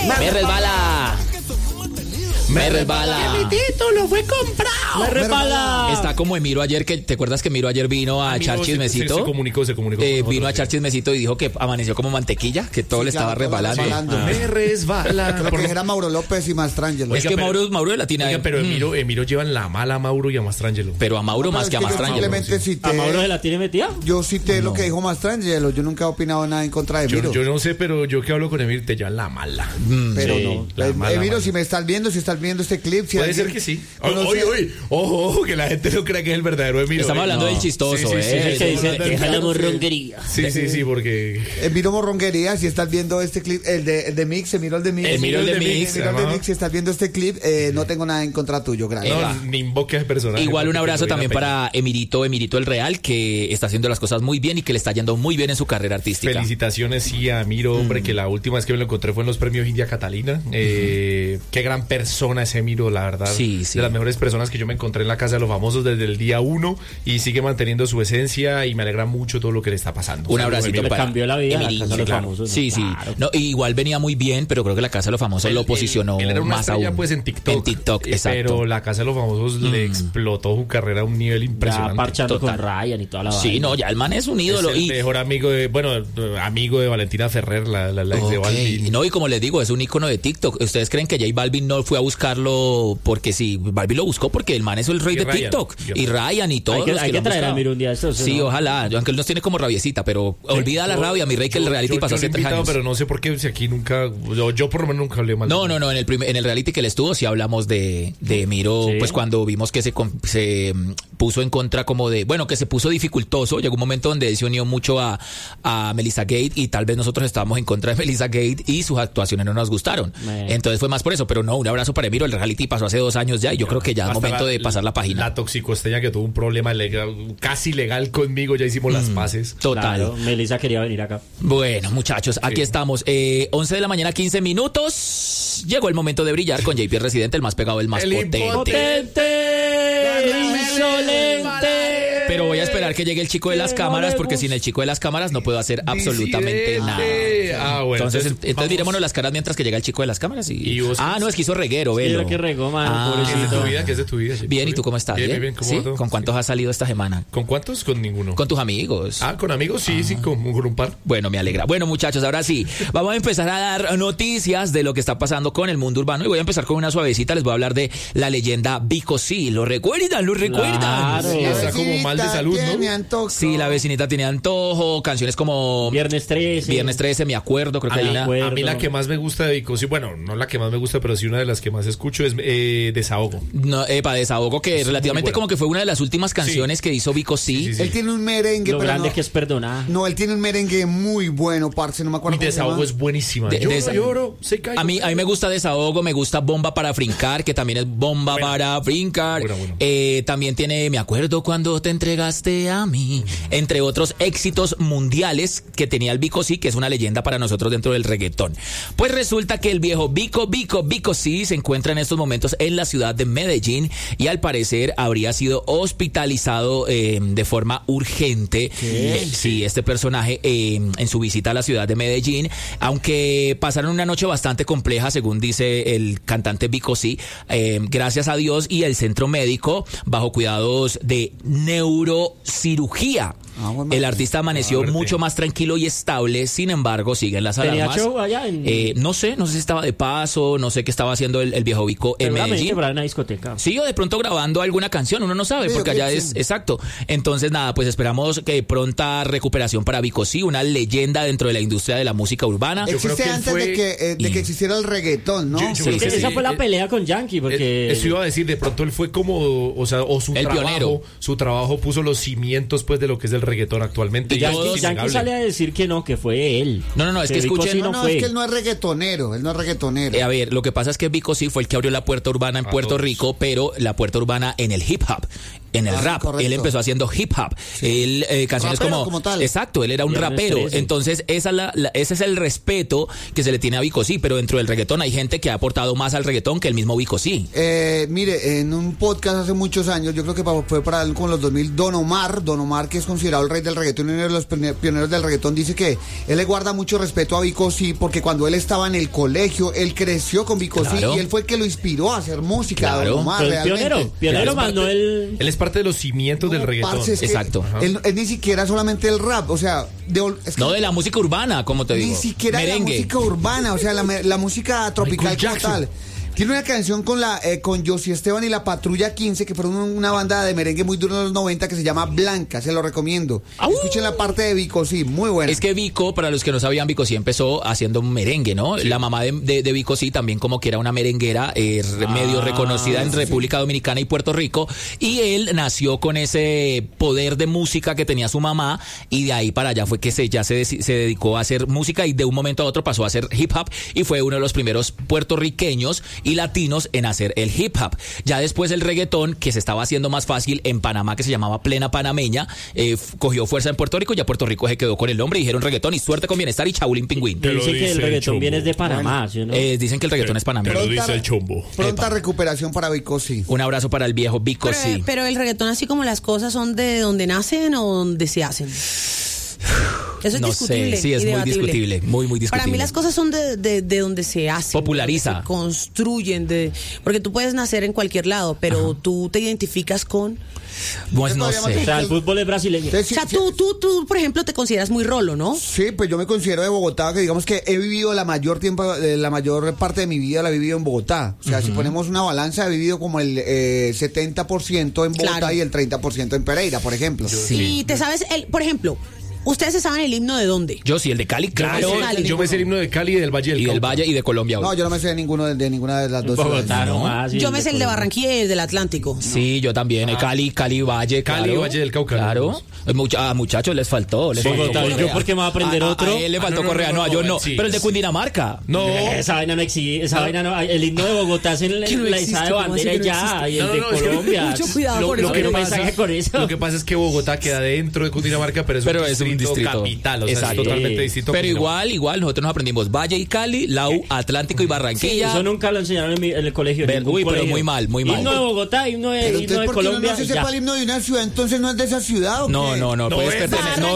Me resbala. Me resbala. Mi título fue comprado. Me resbala. Está como Emiro ayer, que ¿te acuerdas que Emiro ayer vino a echar chismecito? Se comunicó. Vino a echar chismecito y dijo que amaneció como mantequilla, que todo le estaba resbalando. Me resbala. Creo que era Mauro López y Mastrangelo. Es que Mauro la tiene. Oiga, pero Emiro llevan la mala a Mauro y a Mastrangelo. Pero a Mauro más que a Mastrangelo. ¿A Mauro se la tiene metida? Yo cité lo que dijo Mastrangelo. Yo nunca he opinado nada en contra de Emiro. Yo no sé, pero yo que hablo con Emiro te llevan la mala. Pero sí, no. Emiro, si me estás viendo, si estás viendo este clip. Puede ser que sí. Ojo, que la gente no crea que es el verdadero Emiro. Estamos hablando del chistoso, el que dice, deja la morronguería. Sí, porque... Emiro morronguería, si estás viendo este clip, el de Mix, Emiro el de Mix. Emiro el de Mix, si estás viendo este clip, no tengo nada en contra tuyo, gracias. No, ni invoques personaje. Igual un abrazo también para Emirito el Real, que está haciendo las cosas muy bien y que le está yendo muy bien en su carrera artística. Felicitaciones, sí, a Emiro, hombre, que la última vez que me lo encontré fue en los premios India Catalina. Qué gran persona es Emiro, la verdad. Sí. De las mejores personas que yo me encontré en la Casa de los Famosos desde el día 1 y sigue manteniendo su esencia y me alegra mucho todo lo que le está pasando. Un abracito para cambió la vida Emirito, la Casa de los Famosos. Sí. No, igual venía muy bien, pero creo que la Casa de los Famosos lo posicionó él era una más estrella, aún. Pues en TikTok, exacto. Pero la Casa de los Famosos le explotó su carrera a un nivel impresionante. Ya parchando con Ryan y toda la vaina. Sí, no, ya el man es un ídolo. Es el mejor amigo de Valentina Ferrer, la ex de Balvin. No, y como les digo, es un ícono de TikTok. ¿Ustedes creen que J Balvin no fue a buscarlo porque sí? Balvin lo buscó porque el man es el rey de TikTok. Y Ryan y todos. Hay que traer a Miro un día estos. Sí, ojalá. Aunque él nos tiene como rabiecita, pero olvida la rabia, mi rey, que el reality pasó hace 3 años. Pero no sé por qué, si aquí nunca, yo por lo menos nunca hablé mal. No, en el reality que él estuvo sí hablamos de Miro, pues cuando vimos que se puso en contra como de, bueno, que se puso dificultoso. Llegó un momento donde él se unió mucho a Melissa Gate y tal vez nosotros estábamos en contra de Melissa Gate y sus actuaciones no nos gustaron. Entonces fue más por eso, pero no, un abrazo para Miro. El reality pasó hace 2 años ya y yo creo que ya es momento de pasar la página. La toxicosteña que tuvo un problema casi legal conmigo, ya hicimos las paces. Total. Claro, Melissa quería venir acá. Bueno, muchachos, aquí estamos. 11 de la mañana, 15 minutos. Llegó el momento de brillar con JP Residente, el más pegado, el más potente. Insolente. Pero voy a esperar que llegue el chico de las cámaras, porque sin el chico de las cámaras no puedo hacer absolutamente nada. Bueno, entonces dirémonos las caras mientras que llega el chico de las cámaras. No, es que hizo reguero, velo. Sí, que regó, mano, pobrecito. ¿Qué es de tu vida? Bien, ¿y tú cómo estás? Bien. ¿Sí? ¿Con cuántos has salido esta semana? ¿Con cuántos? Con ninguno. ¿Con tus amigos? Con amigos, sí, con un par. Bueno, me alegra. Bueno, muchachos, ahora sí, vamos a empezar a dar noticias de lo que está pasando con el mundo urbano y voy a empezar con una suavecita. Les voy a hablar de la leyenda Vico C. ¿Lo recuerdan? Claro. Sí, está como mal de salud, ¿no? Sí, la vecinita tiene antojo, canciones como Viernes 13, me acuerdo, creo que hay una. A mí la que más me gusta de Vico, sí, bueno, no la que más me gusta, pero sí una de las que más escucho es Desahogo. No, Desahogo, que es relativamente como que fue una de las últimas canciones que hizo Vico C. Sí. Él tiene un merengue, lo grande que es perdonar. No, él tiene un merengue muy bueno, parce, no me acuerdo. Y Desahogo es buenísima. Lloro, se cae. A mí me gusta Desahogo, me gusta Bomba para Brincar, que también es Bomba para Brincar. Bueno. También tiene Me acuerdo cuando te entregaste a mí, entre otros éxitos mundiales que tenía el Vico C, que es una leyenda para nosotros dentro del reggaetón. Pues resulta que el viejo Vico C se encuentra en estos momentos en la ciudad de Medellín y al parecer habría sido hospitalizado de forma urgente. Sí, este personaje en su visita a la ciudad de Medellín, aunque pasaron una noche bastante compleja, según dice el cantante Vico C, gracias a Dios y el centro médico, bajo cuidados de neurocirugía. El artista amaneció mucho más tranquilo y estable, sin embargo, siguen las alarmas. ¿Tenía show allá no sé si estaba de paso, no sé qué estaba haciendo el viejo Vico en Medellín. Para una discoteca. Sí, o de pronto grabando alguna canción, uno no sabe, porque allá es exacto. Entonces, nada, pues esperamos que pronta recuperación para Vico C, una leyenda dentro de la industria de la música urbana. Existe antes de que existiera el reggaetón, ¿no? Esa fue la pelea con Yankee, porque... Eso iba a decir, de pronto él fue como, o su el trabajo, pionero. Su trabajo puso los cimientos, pues, de lo que es el reggaetón actualmente. Y Yankee sale a decir que no, que fue él. No, es que escuchen. No, es que él no es reggaetonero, A ver, lo que pasa es que Vico C fue el que abrió la puerta urbana en Puerto Rico, pero la puerta urbana en el hip hop. en el rap. Correcto. Él empezó haciendo hip hop. Él, canciones Rapero como tal. Exacto, él era un Viernes rapero. 13. Entonces, ese es el respeto que se le tiene a Vico Sí, pero dentro del reggaetón hay gente que ha aportado más al reggaetón que el mismo Vico Sí. Mire, en un podcast hace muchos años, yo creo que fue para con los 2000, Don Omar, que es considerado el rey del reggaetón y uno de los pioneros del reggaetón, dice que él le guarda mucho respeto a Vico Sí, porque cuando él estaba en el colegio, él creció con Vico Sí Claro. y él fue el que lo inspiró a hacer música. Claro. Don Omar, Pero el realmente. pionero Él mandó Él es parte de los cimientos del reggaetón. Parce, es que Exacto. Él ni siquiera solamente el rap, o sea, es que No de la música urbana, como te digo. ni siquiera merengue. la música urbana, o sea, la música tropical Michael como Jackson. tal. Tiene una canción con Josie Esteban y la Patrulla 15, que fueron una banda de merengue muy dura en los 90 que se llama Blanca, se lo recomiendo. Escuchen la parte de Vico Sí, muy buena. Es que Vico, para los que no sabían, Vico Sí empezó haciendo un merengue, ¿no? La mamá de Vico Sí también como que era una merenguera medio reconocida en República Dominicana y Puerto Rico, y él nació con ese poder de música que tenía su mamá, y de ahí para allá fue que se dedicó a hacer música, y de un momento a otro pasó a hacer hip hop, y fue uno de los primeros puertorriqueños y latinos en hacer el hip hop. Ya después el reggaetón, que se estaba haciendo más fácil en Panamá, que se llamaba Plena Panameña, cogió fuerza en Puerto Rico, ya Puerto Rico se quedó con el nombre y dijeron reggaetón y suerte con bienestar y chaulín pingüín. Te lo Dicen que dice el el reggaetón chombo. viene de Panamá, ¿sí o no? Dicen que el reggaetón es panameño. Te lo dice el chombo. Pronta recuperación para Vico Sí. Un abrazo para el viejo Vico Sí. Pero el reggaetón, así como las cosas, son de donde nacen o donde se hacen. Eso es No discutible. sé, sí, es y muy debatible. discutible, muy discutible. Para mí las cosas son de donde se hacen. Populariza. De donde se construyen. Porque tú puedes nacer en cualquier lado, pero tú te identificas con... Pues no O sé. sea, el fútbol es brasileño. Entonces, O sea, tú, por ejemplo, te consideras muy rolo, ¿no? Sí, pues yo me considero de Bogotá, que digamos que he vivido la mayor parte de mi vida la he vivido en Bogotá. O sea, si ponemos una balanza, he vivido como el 70% en Bogotá Claro. y el 30% en Pereira, por ejemplo. Y te sabes, por ejemplo, ¿ustedes se saben el himno de dónde? Yo sí, el de Cali, claro. me sé Cali. Yo me sé el himno de Cali y del Valle del Y del Cauca. Valle y de Colombia. No, yo no me sé de ninguna de las dos Bogotá ciudades. nomás. y Yo me sé el de Colombia. Barranquilla y el del Atlántico. Sí, yo también. Cali, Valle, Cali, claro. Valle del Cauca. Claro. Muchachos, les faltó. Bogotá, Correa. ¿yo por qué me voy a aprender otro? A él le faltó no, Correa, no, a yo no. sí, Pero el de sí. Cundinamarca. No. Esa vaina no existe, esa vaina no, el himno de Bogotá es en la Que no izada existe, de ¿cómo así bandera que no ya, y el No, de no, es que- Colombia. Mucho cuidado por lo eso. que no me pasa- saque con eso. Lo que pasa es que Bogotá queda dentro de Cundinamarca, pero es un distrito capital, o sea, Exacto. es totalmente distinto. a Pero Cundinamarca. igual, nosotros nos aprendimos Valle y Cali, Lau, Atlántico y Barranquilla. Eso nunca lo enseñaron en el colegio. en ningún Uy, pero colegio. muy mal, muy mal. Himno de Bogotá, himno Pero de entonces, ¿por qué Colombia. no se ya. sepa el himno de una ciudad? Entonces no es de esa ciudad, ¿o No, qué? no, No puedes es pertenecer. No,